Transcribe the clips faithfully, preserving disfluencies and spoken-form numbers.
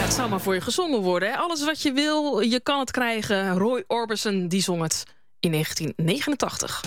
Het zou maar voor je gezongen worden. Hè? Alles wat je wil, je kan het krijgen. Roy Orbison, die zong het in negentien negenentachtig.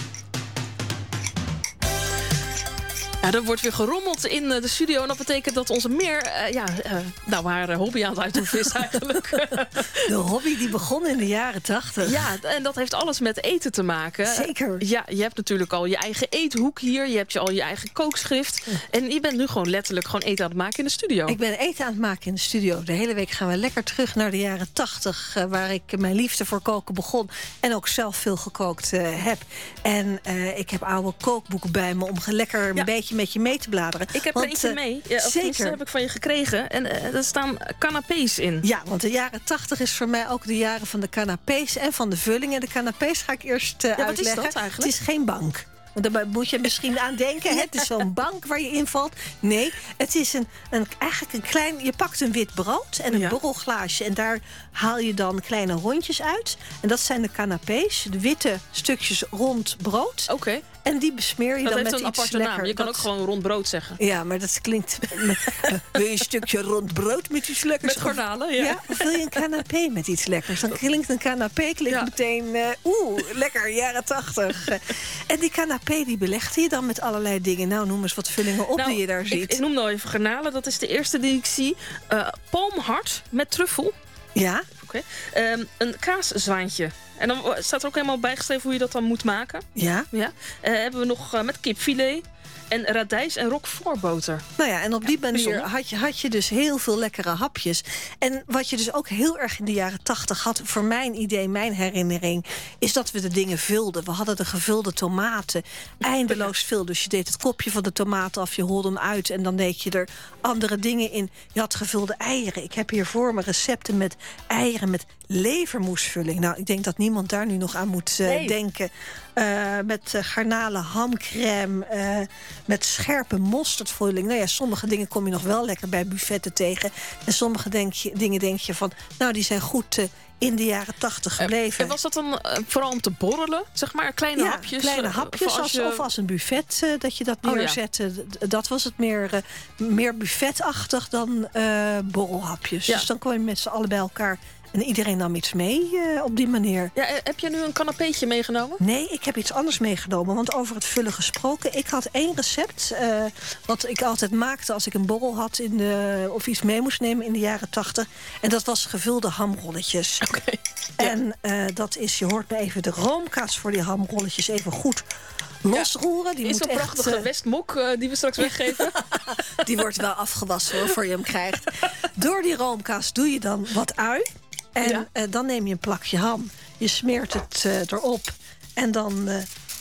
Ja, er wordt weer gerommeld in de studio. En dat betekent dat onze meer, uh, ja, uh, nou, haar hobby aan het uitoefenen is eigenlijk. De hobby die begon in de jaren tachtig. Ja, en dat heeft alles met eten te maken. Zeker. Ja, je hebt natuurlijk al je eigen eethoek hier. Je hebt je al je eigen kookschrift. En je bent nu gewoon letterlijk gewoon eten aan het maken in de studio. Ik ben eten aan het maken in de studio. De hele week gaan we lekker terug naar de jaren tachtig. Uh, waar ik mijn liefde voor koken begon. En ook zelf veel gekookt uh, heb. En uh, ik heb oude kookboeken bij me om lekker een ja. beetje met je mee te bladeren. Ik heb want, er eentje uh, mee. Ja, zeker. heb ik van je gekregen. En uh, er staan canapés in. Ja, want de jaren tachtig is voor mij ook de jaren van de canapés en van de vullingen. De canapés ga ik eerst uh, ja, uitleggen. Wat is dat eigenlijk? Het is geen bank. Daar moet je misschien aan denken. Het is zo'n bank waar je invalt. Nee, het is een, een, eigenlijk een klein... Je pakt een wit brood en een ja. borrelglaasje. En daar haal je dan kleine rondjes uit. En dat zijn de canapés. De witte stukjes rond brood. Oké. Okay. En die besmeer je dat dan met iets een aparte lekker. naam. Je kan dat... ook gewoon rond brood zeggen. Ja, maar dat klinkt... wil je een stukje rond brood met iets lekkers? Met garnalen, ja. ja. Of wil je een canapé met iets lekkers? Dan klinkt een canapé klinkt ja. meteen... Uh, Oeh, lekker, jaren tachtig. En die canapé die belegde je dan met allerlei dingen. Nou, noem eens wat vullingen op nou, die je daar ziet. Ik, ik noem nou even garnalen. Dat is de eerste die ik zie. Uh, palmhart met truffel. Ja. Oké. Okay. Um, een kaaszwaantje. En dan staat er ook helemaal bijgeschreven hoe je dat dan moet maken. Ja. ja. Uh, hebben we nog uh, met kipfilet. En radijs en roquefortboter. Nou ja, en op die ja, manier had je, had je dus heel veel lekkere hapjes. En wat je dus ook heel erg in de jaren tachtig had... voor mijn idee, mijn herinnering... is dat we de dingen vulden. We hadden de gevulde tomaten. Eindeloos veel. Dus je deed het kopje van de tomaat af, je holde hem uit... en dan deed je er andere dingen in. Je had gevulde eieren. Ik heb hier voor me recepten met eieren... met levermoesvulling. Nou, ik denk dat niemand daar nu nog aan moet uh, nee. denken... Uh, met uh, garnalen, hamcrème, uh, met scherpe mosterdvulling. Nou ja, sommige dingen kom je nog wel lekker bij buffetten tegen. En sommige denk je, dingen denk je van... nou, die zijn goed uh, in de jaren tachtig gebleven. En was dat dan uh, vooral om te borrelen, zeg maar? Kleine ja, hapjes? kleine hapjes, als, als je... of als een buffet uh, dat je dat neerzette. Oh, ja. Dat was het meer, uh, meer buffetachtig dan uh, borrelhapjes. Ja. Dus dan kon je met z'n allen bij elkaar... En iedereen nam iets mee uh, op die manier. Ja, heb je nu een canapéetje meegenomen? Nee, ik heb iets anders meegenomen. Want over het vullen gesproken. Ik had één recept. Uh, wat ik altijd maakte als ik een borrel had. In de, of iets mee moest nemen in de jaren tachtig. En dat was gevulde hamrolletjes. Oké. Okay. En uh, dat is, je hoort me even de roomkaas voor die hamrolletjes even goed... losroeren. Die is moet zo'n echt, prachtige uh, Westmok uh, die we straks weggeven? Die wordt wel afgewassen hoor, voor je hem krijgt. Door die roomkaas doe je dan wat ui. En ja. uh, dan neem je een plakje ham. Je smeert het uh, erop. En dan uh,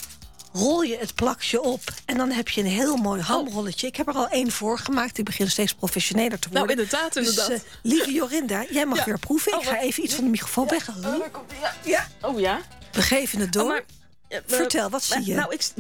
rol je het plakje op. En dan heb je een heel mooi hamrolletje. Ik heb er al één voor gemaakt. Ik begin steeds professioneler te worden. Nou, inderdaad, inderdaad. Dus, uh, lieve Jorinda, jij mag ja. weer proeven. Ik oh, ga even iets van de microfoon ja. weghalen. Oh, ja. ja. Oh ja? We geven het door. Oh, maar, uh, Vertel, wat zie je? Nou, ik,